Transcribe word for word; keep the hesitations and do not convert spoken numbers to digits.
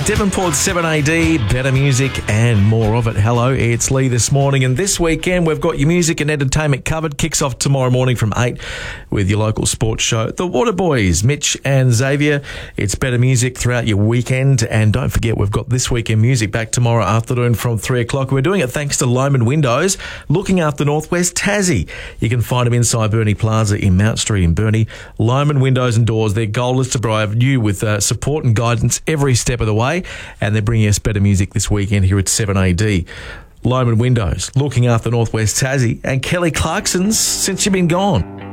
at Devonport seven A D, better music and more of it. Hello, it's Lee this morning, and this weekend we've got your music and entertainment covered. Kicks off tomorrow morning from eight with your local sports show, The Waterboys, Mitch and Xavier. It's better music throughout your weekend, and don't forget we've got this weekend music back tomorrow afternoon from three o'clock. We're doing it thanks to Lohmann Windows, looking after Northwest Tassie. You can find them inside Burnie Plaza in Mount Street in Burnie. Lohmann Windows and Doors, their goal is to provide you with uh, support and guidance every step of the way, and they're bringing us better music this weekend here at seven A D. Lohmann Windows, looking after Northwest Tassie, and Kelly Clarkson's Since You've Been Gone.